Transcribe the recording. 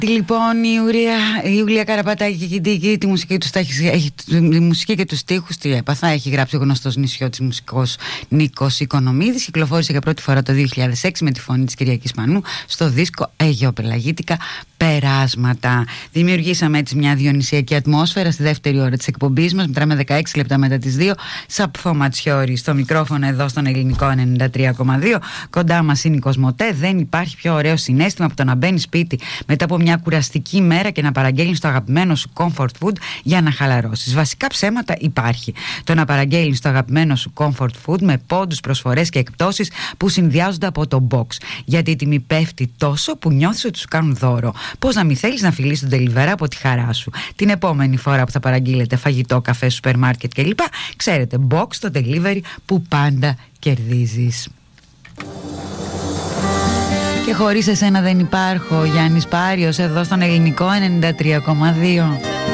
Λοιπόν, η Ιούλια Καραπατάκη τη μουσική του έχει, τη μουσική και τους στίχους τι έπαθα, έχει γράψει ο γνωστός νησιώτης μουσικός Νίκος Οικονομίδης. Κυκλοφόρησε για πρώτη φορά το 2006 με τη φωνή της Κυριακής Μανού στο δίσκο Αιγαιοπελαγίτικα Περάσματα. Δημιουργήσαμε έτσι μια διονυσιακή ατμόσφαιρα στη δεύτερη ώρα της εκπομπής μας. Μετράμε 16 λεπτά μετά τις 2. Σαπφό Ματσιόρι στο μικρόφωνο εδώ στον Ελληνικό 93,2. Κοντά μας είναι η Κοσμοτέ. Δεν υπάρχει πιο ωραίο συναίσθημα από το να μπαίνει σπίτι μετά από μια κουραστική μέρα και να παραγγέλνεις το αγαπημένο σου comfort food για να χαλαρώσεις. Βασικά ψέματα υπάρχει. Το να παραγγέλνεις το αγαπημένο σου comfort food με πόντους, προσφορές και εκπτώσεις που συνδυάζονται από το box. Γιατί η τιμή πέφτει τόσο που νιώθεις ότι σου κάνουν δώρο. Πώς να μην θέλεις να φιλήσεις τον delivery από τη χαρά σου. Την επόμενη φορά που θα παραγγείλετε φαγητό, καφέ, σούπερ μάρκετ κλπ. Ξέρετε, box το delivery που πάντα κερδίζεις. Και χωρίς εσένα δεν υπάρχω. Γιάννης Πάριος εδώ στον Ελληνικό 93,2.